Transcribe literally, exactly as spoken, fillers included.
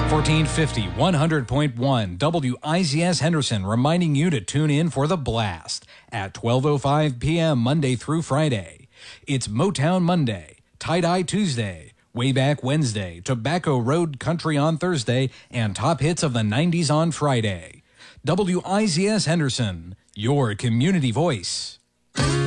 fourteen fifty, one hundred point one W I Z S Henderson, reminding you to tune in for The Blast at twelve oh five p.m. Monday through Friday. It's Motown Monday, Tie-Dye Tuesday, Way Back Wednesday, Tobacco Road Country on Thursday, and Top Hits of the nineties on Friday. W I Z S Henderson, your community voice.